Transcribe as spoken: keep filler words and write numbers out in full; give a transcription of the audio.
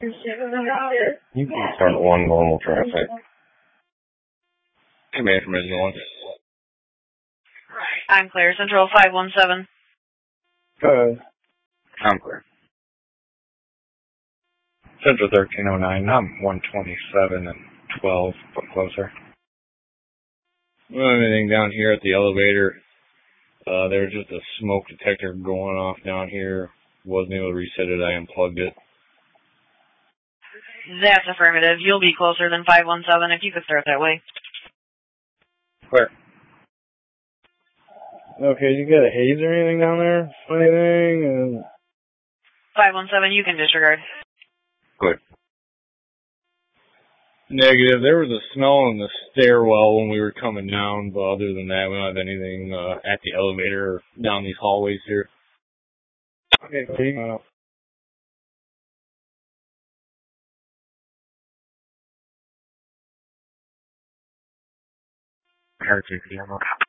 You can start one normal traffic. Hey, man, from Regional one. I'm clear. Central five one seven. Good. I'm clear. Central thirteen oh nine. I'm one twenty-seven and twelve, but closer. Well, anything down here at the elevator, uh, there was just a smoke detector going off down here. Wasn't able to reset it. I unplugged it. That's affirmative. You'll be closer than five one seven if you could start that way. Where? Okay, you got a haze or anything down there? Anything? five one seven, you can disregard. Good. Negative. There was a smell in the stairwell when we were coming down, but other than that, we don't have anything uh, at the elevator or down these hallways here. Okay, Pete. Uh, R G P, I'm